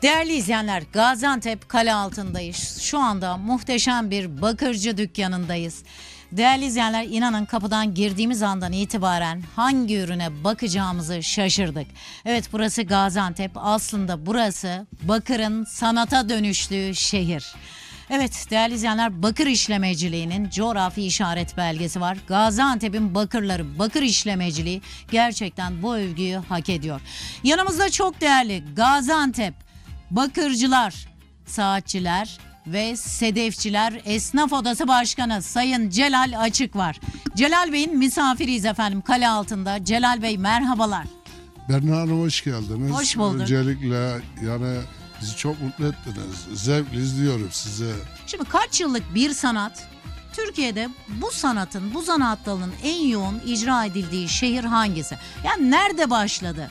Değerli izleyenler, Gaziantep Kalealtı'ndayız. Şu anda muhteşem bir bakırcı dükkanındayız. Değerli izleyenler, inanın kapıdan girdiğimiz andan itibaren hangi ürüne bakacağımızı şaşırdık. Evet, burası Gaziantep. Aslında burası bakırın sanata dönüştüğü şehir. Evet değerli izleyenler, bakır işlemeciliğinin coğrafi işaret belgesi var. Gaziantep'in bakırları, bakır işlemeciliği gerçekten bu övgüyü hak ediyor. Yanımızda çok değerli Gaziantep Bakırcılar, Saatçiler ve Sedefçiler Esnaf Odası Başkanı Sayın Celal Açık var. Celal Bey'in misafiriyiz efendim Kalealtı'nda. Celal Bey merhabalar. Berna Hanım hoş geldiniz. Hoş bulduk. Öncelikle yani bizi çok mutlu ettiniz. Zevkle izliyorum sizi. Şimdi kaç yıllık bir sanat? Türkiye'de bu sanatın, bu zanaat dalının en yoğun icra edildiği şehir hangisi? Yani nerede başladı?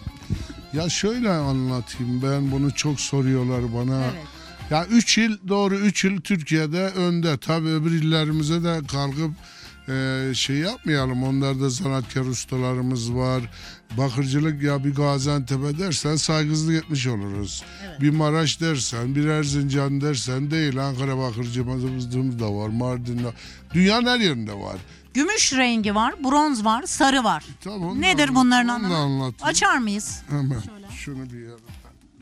Ya şöyle anlatayım, ben bunu çok soruyorlar bana. Evet. Ya 3 yıl, doğru 3 yıl Türkiye'de önde. Tabii öbür illerimize de kalkıp şey yapmayalım. Onlarda sanatkar ustalarımız var. Bakırcılık, ya bir Gaziantep'e dersen saygısızlık etmiş oluruz. Evet. Bir Maraş dersen, bir Erzincan dersen değil. Ankara bakırcımız da var, Mardin'de. Dünyanın her yerinde var. Gümüş rengi var, bronz var, sarı var. Tamam, Nedir bunların onu anlamı? anlatayım. Açar mıyız? Hemen şunu bir yere.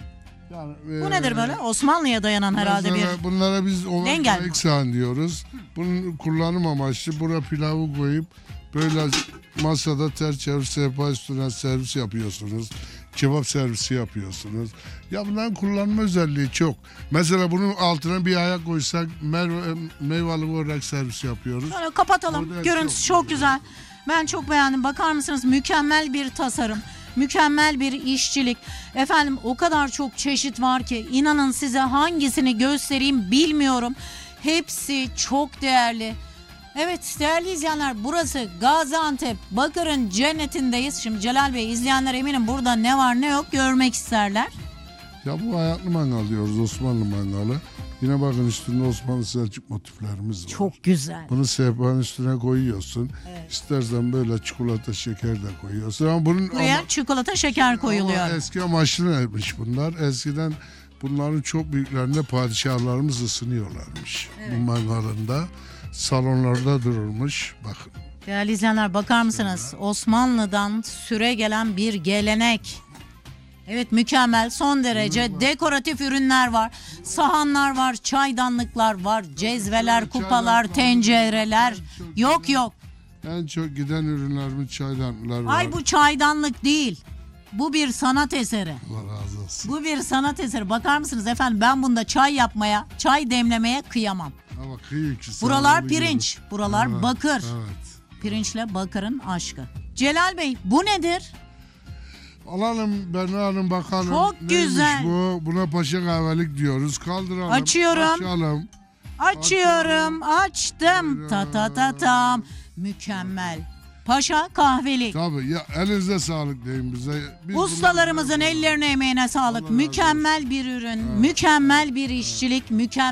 Yani, Bu nedir böyle? Osmanlı'ya dayanan herhalde bir... Bunlara biz Engel mi? eksan diyoruz. Bunun kullanım amaçlı buraya pilavı koyup böyle masada ters çevir sehpa üstüne servis yapıyorsunuz. Kebap servisi yapıyorsunuz. Ya bunların kullanma özelliği çok. Mesela bunun altına bir ayak koysak meyveli olarak servis yapıyoruz. Şöyle kapatalım. Orada Görüntüsü çok çok güzel. Ben çok beğendim. Bakar mısınız? Mükemmel bir tasarım. Mükemmel bir işçilik. Efendim o kadar çok çeşit var ki inanın size hangisini göstereyim bilmiyorum. Hepsi çok değerli. Evet değerli izleyenler, burası Gaziantep Bakır'ın cennetindeyiz. Şimdi Celal Bey, izleyenler eminim burada ne var ne yok görmek isterler. Ya bu ayaklı mangal diyoruz, Osmanlı mangalı. Yine bakın üstünde Osmanlı Selçuk motiflerimiz var. Çok güzel. Bunu sehpanın üstüne koyuyorsun. Evet. İstersen böyle çikolata, şeker de koyuyorsun. Ama bunun Buraya çikolata şeker koyuluyor. Ama eski amaçlı neymiş bunlar? Eskiden bunların çok büyüklerinde padişahlarımız ısınıyorlarmış. Bu mangalında salonlarda dururmuş. Bakın. Değerli izleyenler, bakar mısınız? Osmanlı'dan süre gelen bir gelenek. Evet, mükemmel, son derece dekoratif ürünler var. Sahanlar var, çaydanlıklar var, cezveler, kupalar, tencereler. Yok. En çok giden ürünlerimiz çaydanlıklar var. Ay bu çaydanlık değil. Bu bir sanat eseri. Allah razı olsun. Bu bir sanat eseri. Bakar mısınız efendim, ben bunda çay yapmaya, çay demlemeye kıyamam. Ama kıyı ki Buralar sahibi pirinç, gibi. buralar Evet, bakır. Evet. Pirinçle bakırın aşkı. Celal Bey, bu nedir? Alalım Berna Hanım, bakalım. Çok Neymiş güzel. bu? Buna paşa kahvelik diyoruz. Kaldıralım. Açıyorum. Açalım. Açıyorum, açtım. Buyurun. Tam. Mükemmel. Paşa kahvelik. Tabii ya, elinize sağlık deyin bize. Biz Ustalarımızın bunları- ellerine emeğine sağlık. Allah razı Mükemmel bir ürün, mükemmel bir işçilik, mükemmel